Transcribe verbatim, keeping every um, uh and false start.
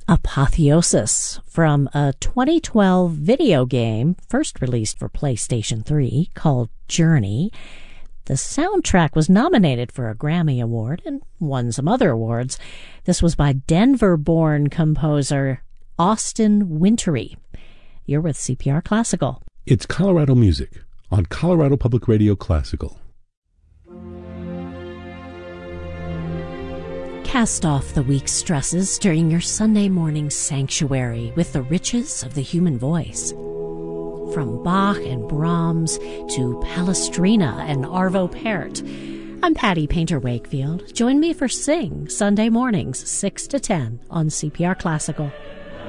Apotheosis from a twenty twelve video game first released for PlayStation three called Journey. The soundtrack was nominated for a Grammy Award and won some other awards. This was by Denver-born composer Austin Wintory. You're with C P R Classical. It's Colorado Music on Colorado Public Radio Classical. Cast off the week's stresses during your Sunday morning sanctuary with the riches of the human voice. From Bach and Brahms to Palestrina and Arvo Pärt. I'm Patty Painter Wakefield. Join me for Sing Sunday mornings, six to ten on C P R Classical.